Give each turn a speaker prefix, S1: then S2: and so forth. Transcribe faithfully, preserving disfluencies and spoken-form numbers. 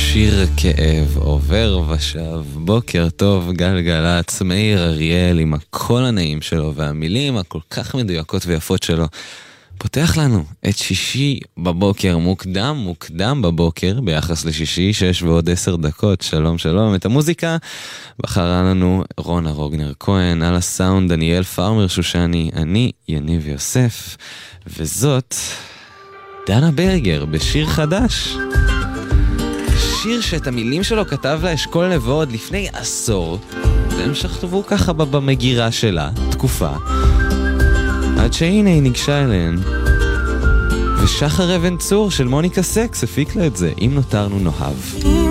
S1: שיר כאב עובר ושב, בוקר טוב גלגלצ, מאיר אריאל עם הקול הנעים שלו והמילים הכל כך מדויקות ויפות שלו פותח לנו את שישי בבוקר, מוקדם מוקדם בבוקר ביחס לשישי, שש ועוד עשר דקות. שלום שלום. את המוזיקה בחרה לנו רונה רוגנר כהן, על הסאונד דניאל פארמר שושני, אני יניב יוסף, וזאת דנה ברגר בשיר חדש, שיר שאת המילים שלו כתב לה אשכול נבו עוד לפני עשור, והם שכתבו ככה במגירה שלה תקופה עד שהנה היא ניגשה אליהן, ושחר אבן צור של מוניקה סקס הפיק לה את זה, אם נותרנו נוהב.